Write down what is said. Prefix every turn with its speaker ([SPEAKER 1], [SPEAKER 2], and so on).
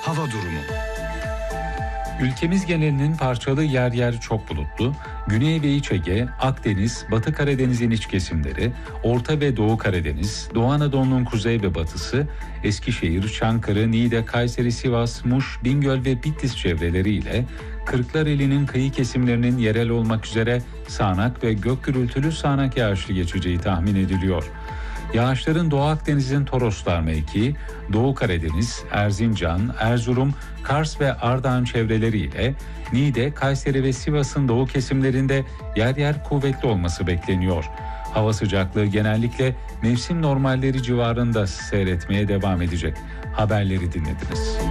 [SPEAKER 1] hava durumu.
[SPEAKER 2] Ülkemiz genelinin parçalı yer yer çok bulutlu, Güney ve İç Ege, Akdeniz, Batı Karadeniz'in iç kesimleri, Orta ve Doğu Karadeniz, Doğu Anadolu'nun kuzey ve batısı, Eskişehir, Çankırı, Niğde, Kayseri, Sivas, Muş, Bingöl ve Bitlis çevreleriyle Kırklareli'nin kıyı kesimlerinin yerel olmak üzere sağanak ve gök gürültülü sağanak yağışlı geçeceği tahmin ediliyor. Yağışların Doğu Akdeniz'in Toroslar mevkii, Doğu Karadeniz, Erzincan, Erzurum, Kars ve Ardahan çevreleriyle Niğde, Kayseri ve Sivas'ın doğu kesimlerinde yer yer kuvvetli olması bekleniyor. Hava sıcaklığı genellikle mevsim normalleri civarında seyretmeye devam edecek. Haberleri dinlediniz.